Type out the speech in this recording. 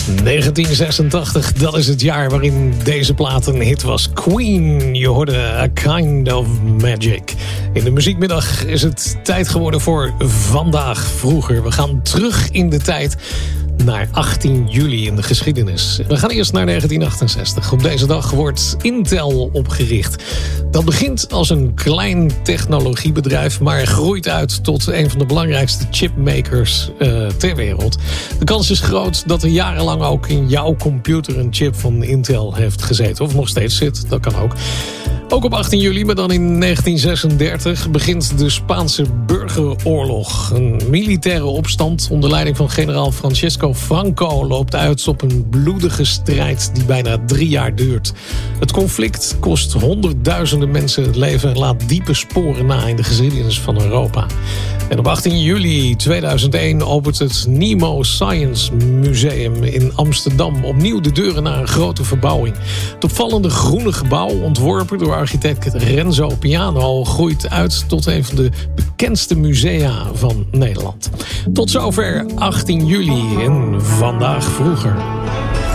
1986, dat is het jaar waarin deze plaat een hit was. Queen, je hoorde A Kind of Magic. In de muziekmiddag is het tijd geworden voor Vandaag Vroeger. We gaan terug in de tijd naar 18 juli in de geschiedenis. We gaan eerst naar 1968. Op deze dag wordt Intel opgericht. Dat begint als een klein technologiebedrijf, maar groeit uit tot een van de belangrijkste chipmakers ter wereld. De kans is groot dat er jarenlang ook in jouw computer een chip van Intel heeft gezeten. Of nog steeds zit, dat kan ook. Ook op 18 juli, maar dan in 1936, begint de Spaanse burgeroorlog. Een militaire opstand onder leiding van generaal Francisco Franco loopt uit op een bloedige strijd die bijna 3 jaar duurt. Het conflict kost honderdduizenden mensen het leven en laat diepe sporen na in de geschiedenis van Europa. En op 18 juli 2001 opent het Nemo Science Museum in Amsterdam opnieuw de deuren naar een grote verbouwing. Het opvallende groene gebouw, ontworpen door architect Renzo Piano, groeit uit tot een van de bekendste musea van Nederland. Tot zover 18 juli en Vandaag Vroeger.